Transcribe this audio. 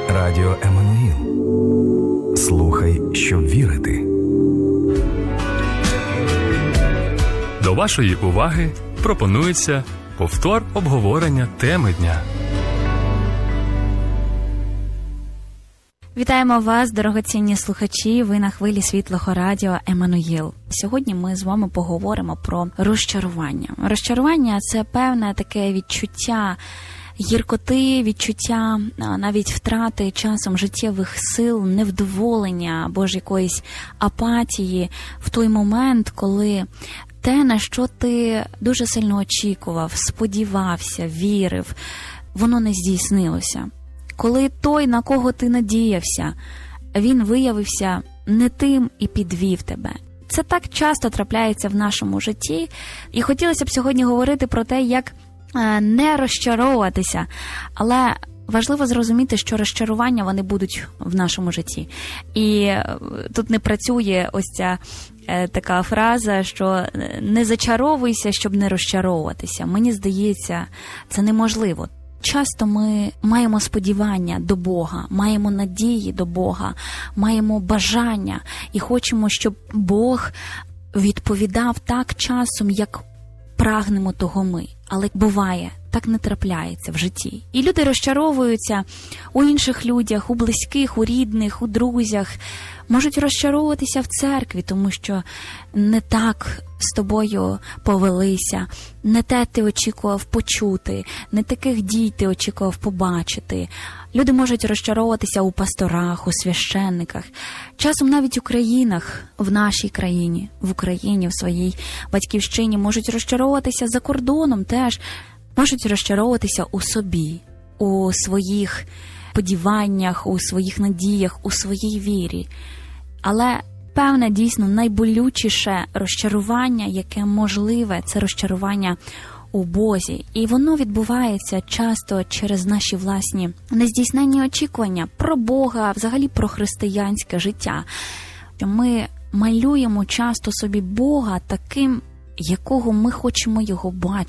Радіо Еммануїл. Слухай, щоб вірити. До вашої уваги пропонується повтор обговорення теми дня. Вітаємо вас, дорогоцінні слухачі, ви на хвилі світлого радіо Еммануїл. Сьогодні ми з вами поговоримо про розчарування. Розчарування – це певне таке відчуття гіркоти, відчуття навіть втрати часом життєвих сил, невдоволення або ж якоїсь апатії в той момент, коли те, на що ти дуже сильно очікував, сподівався, вірив, воно не здійснилося. Коли той, на кого ти надіявся, він виявився не тим і підвів тебе. Це так часто трапляється в нашому житті. І хотілося б сьогодні говорити про те, як не розчаровуватися. Але важливо зрозуміти, що розчарування вони будуть в нашому житті. І тут не працює ось ця така фраза, що не зачаровуйся, щоб не розчаровуватися. Мені здається, це неможливо. Часто ми маємо сподівання до Бога, маємо надії до Бога, маємо бажання і хочемо, щоб Бог відповідав так часом, як прагнемо того ми. Але буває, так не трапляється в житті. І люди розчаровуються у інших людях, у близьких, у рідних, у друзях. Можуть розчаровуватися в церкві, тому що не так з тобою повелися, не те ти очікував почути, не таких дій ти очікував побачити. Люди можуть розчаровуватися у пасторах, у священниках. Часом навіть у країнах, в нашій країні, в Україні, в своїй батьківщині, можуть розчаровуватися за кордоном теж, можуть розчаровуватися у собі, у своїх сподіваннях, у своїх надіях, у своїй вірі. Але певне, дійсно, найболючіше розчарування, яке можливе, це розчарування у Бозі. І воно відбувається часто через наші власні нездійсненні очікування про Бога, взагалі про християнське життя. Ми малюємо часто собі Бога таким, якого ми хочемо його бачити.